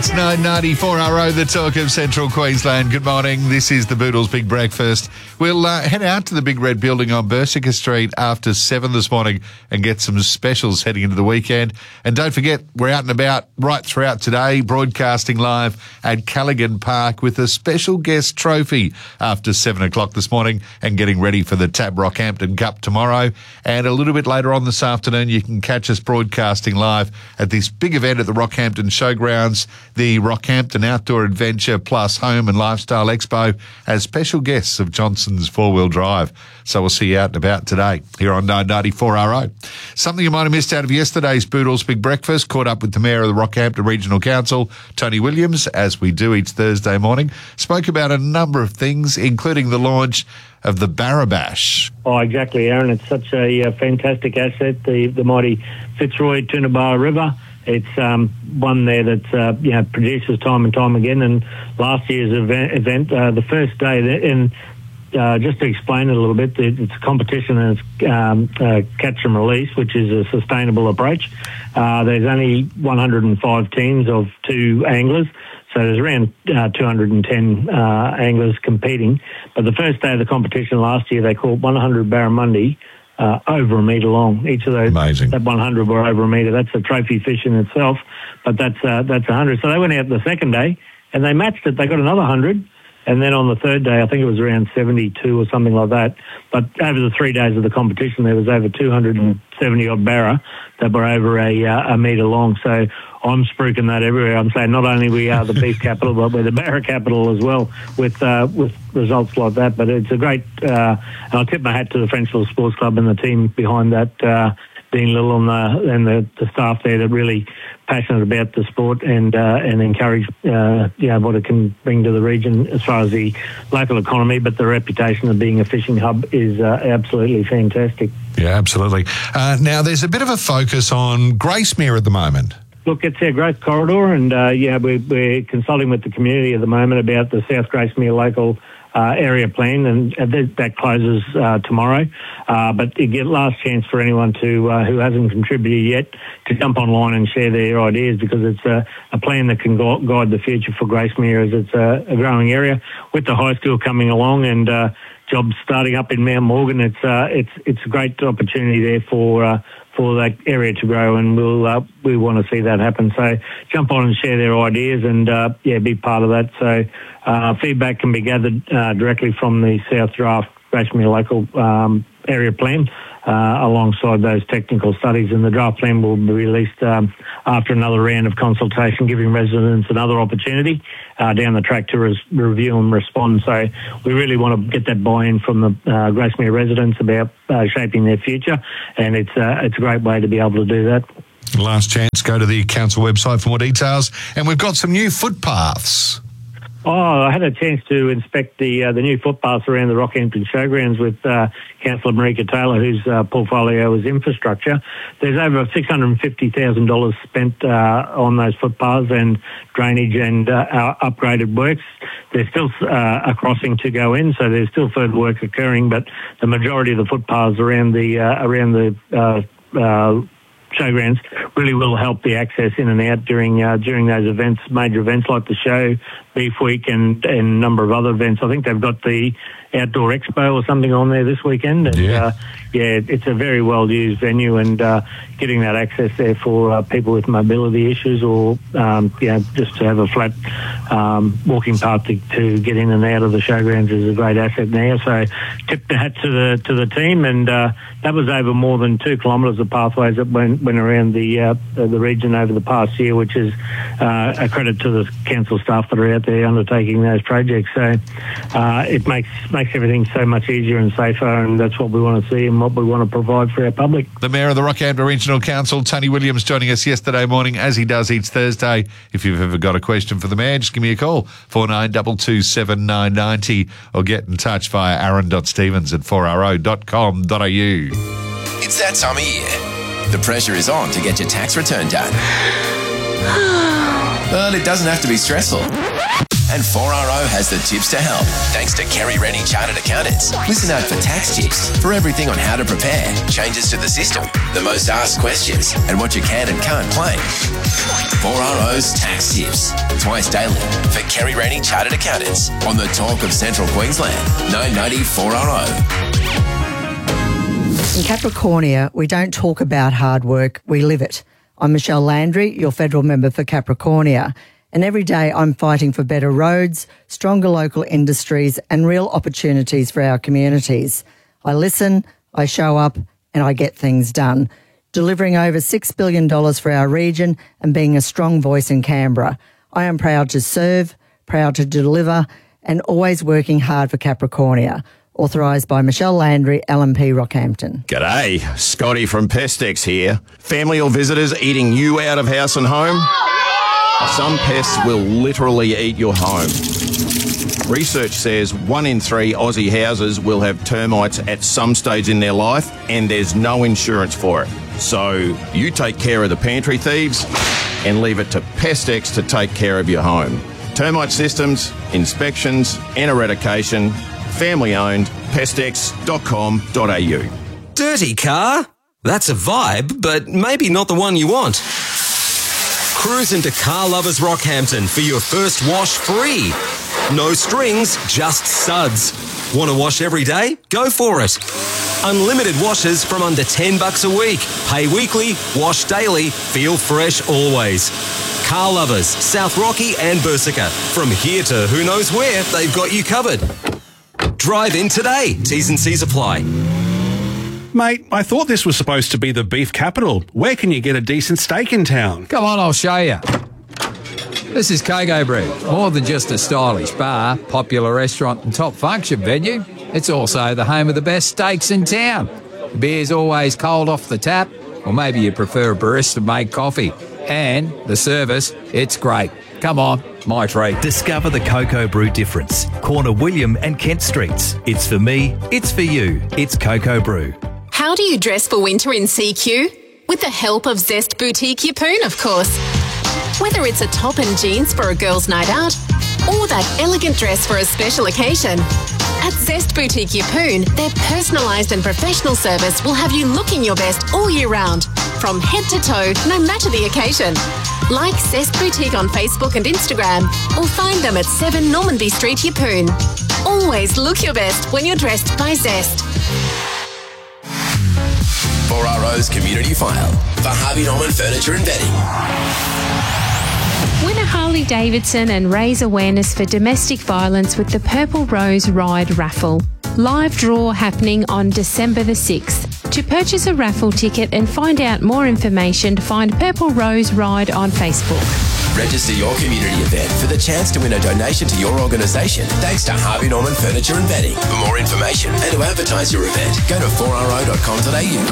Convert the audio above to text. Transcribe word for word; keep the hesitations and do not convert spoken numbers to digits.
It's nine ninety-four R O, the talk of Central Queensland. Good morning. This is the Boodles Big Breakfast. We'll uh, head out to the Big Red Building on Bersica Street after seven this morning and get some specials heading into the weekend. And don't forget, we're out and about right throughout today, broadcasting live at Callaghan Park with a special guest trophy after seven o'clock this morning and getting ready for the Tab Rockhampton Cup tomorrow. And a little bit later on this afternoon, you can catch us broadcasting live at this big event at the Rockhampton Showgrounds, the Rockhampton Outdoor Adventure Plus Home and Lifestyle Expo, as special guests of Johnson's Four-Wheel Drive. So we'll see you out and about today here on nine ninety-four R O. Something you might have missed out of yesterday's Boodles Big Breakfast, caught up with the Mayor of the Rockhampton Regional Council, Tony Williams, as we do each Thursday morning. Spoke about a number of things, including the launch of the Barrabash. Oh, exactly, Aaron. It's such a uh, fantastic asset, the, the mighty Fitzroy Toonabar River. It's um, one there that uh, you know, produces time and time again. And last year's event, event uh, the first day, and uh, just to explain it a little bit, it's a competition and it's um, uh, catch and release, which is a sustainable approach. Uh, there's only one hundred five teams of two anglers. So there's around uh, two hundred ten uh, anglers competing. But the first day of the competition last year, they caught one hundred barramundi uh, over a metre long. Each of those, Amazing. That one hundred were over a metre. That's a trophy fish in itself, but that's uh, that's one hundred. So they went out the second day and they matched it. They got another one hundred. And then on the third day, I think it was around seventy-two or something like that. But over the three days of the competition, there was over two hundred seventy odd barra that were over a, uh, a metre long. So I'm spruiking that everywhere. I'm saying not only we are the beef capital, but we're the barra capital as well with uh, with results like that. But it's a great, uh, and I'll tip my hat to the Frenchville Sports Club and the team behind that, uh, Dean Little and the, and the, the staff there that really passionate about the sport and uh, and encourage uh, you know, what it can bring to the region as far as the local economy, but the reputation of being a fishing hub is uh, absolutely fantastic. Yeah, absolutely. Uh, now, there's a bit of a focus on Gracemere at the moment. Look, it's our growth corridor, and uh, yeah, we're, we're consulting with the community at the moment about the South Gracemere local uh, area plan, and uh, that, that closes uh, tomorrow. Uh, but you get last chance for anyone to uh, who hasn't contributed yet to jump online and share their ideas, because it's a, a plan that can go, guide the future for Gracemere, as it's a, a growing area with the high school coming along and uh, jobs starting up in Mount Morgan. It's uh, it's it's a great opportunity there for. Uh, for that area to grow, and we'll uh, we want to see that happen. So jump on and share their ideas, and uh, yeah, be part of that. So uh, feedback can be gathered uh, directly from the South Draft Gracemere local um, area plan uh, alongside those technical studies, and the draft plan will be released um, after another round of consultation, giving residents another opportunity uh, down the track to res- review and respond. So we really want to get that buy-in from the uh, Gracemere residents about uh, shaping their future, and it's uh, it's a great way to be able to do that. Last chance, go to the council website for more details, and we've got some new footpaths. Oh, I had a chance to inspect the uh, the new footpaths around the Rockhampton Showgrounds with uh, Councillor Marika Taylor, whose uh, portfolio is infrastructure. There's over six hundred fifty thousand dollars spent uh, on those footpaths and drainage and uh, upgraded works. There's still uh, a crossing to go in, so there's still further work occurring, but the majority of the footpaths around the uh, around the uh, uh, showgrounds really will help the access in and out during uh, during those events, major events like the show, Beef Week, and, and a number of other events. I think they've got the Outdoor Expo or something on there this weekend. And, yeah. Uh, yeah, it's a very well-used venue, and uh, getting that access there for uh, people with mobility issues, or um, you know, just to have a flat um, walking path to, to get in and out of the showgrounds is a great asset now. So tip the hat to the to the team, and uh, that was over more than two kilometres of pathways that went, went around the uh, the region over the past year, which is uh, a credit to the council staff that are out there undertaking those projects. So uh, it makes makes everything so much easier and safer, and that's what we want to see and what we want to provide for our public. The Mayor of the Rockhampton Regional Council, Tony Williams, joining us yesterday morning, as he does each Thursday. If you've ever got a question for the Mayor, just give me a call, four nine two two seven nine nine zero, or get in touch via aaron dot stevens at four r o dot com dot a u. It's that time of year. The pressure is on to get your tax return done. But it doesn't have to be stressful. And four R O has the tips to help. Thanks to Kerry Rennie Chartered Accountants. Listen out for tax tips for everything on how to prepare, changes to the system, the most asked questions, and what you can and can't claim. four R O's Tax Tips. Twice daily for Kerry Rennie Chartered Accountants on the Talk of Central Queensland. nine ninety four R O. In Capricornia, we don't talk about hard work, we live it. I'm Michelle Landry, your federal member for Capricornia, and every day I'm fighting for better roads, stronger local industries and real opportunities for our communities. I listen, I show up and I get things done, delivering over six billion dollars for our region and being a strong voice in Canberra. I am proud to serve, proud to deliver and always working hard for Capricornia. Authorised by Michelle Landry, L M P Rockhampton. G'day, Scotty from Pestex here. Family or visitors eating you out of house and home? Some pests will literally eat your home. Research says one in three Aussie houses will have termites at some stage in their life and there's no insurance for it. So you take care of the pantry thieves and leave it to Pestex to take care of your home. Termite systems, inspections and eradication. Family owned, pestex dot com dot a u. Dirty car? That's a vibe, but maybe not the one you want. Cruise into Car Lovers Rockhampton for your first wash free. No strings, just suds. Want to wash every day? Go for it. Unlimited washes from under ten bucks a week. Pay weekly, wash daily, feel fresh always. Car Lovers, South Rocky and Bersica. From here to who knows where, they've got you covered. Drive in today. T's and C's apply. Mate, I thought this was supposed to be the beef capital. Where can you get a decent steak in town? Come on, I'll show you. This is Coco Brew. More than just a stylish bar, popular restaurant and top function venue, it's also the home of the best steaks in town. The beer's always cold off the tap, or maybe you prefer a barista-made coffee. And the service, it's great. Come on, my treat. Discover the Coco Brew difference. Corner William and Kent Streets. It's for me, it's for you. It's Coco Brew. How do you dress for winter in C Q? With the help of Zest Boutique Yeppoon, of course. Whether it's a top and jeans for a girl's night out or that elegant dress for a special occasion, at Zest Boutique Yeppoon, their personalised and professional service will have you looking your best all year round, from head to toe, no matter the occasion. Like Zest Boutique on Facebook and Instagram, or find them at seven Normanby Street, Yeppoon. Always look your best when you're dressed by Zest. four R O's Community File for Harvey Norman Furniture and Bedding. Win a Harley Davidson and raise awareness for domestic violence with the Purple Rose Ride raffle. Live draw happening on December the sixth. To purchase a raffle ticket and find out more information, find Purple Rose Ride on Facebook. Register your community event for the chance to win a donation to your organisation thanks to Harvey Norman Furniture and Bedding. For more information and to advertise your event, go to four r o dot com dot a u.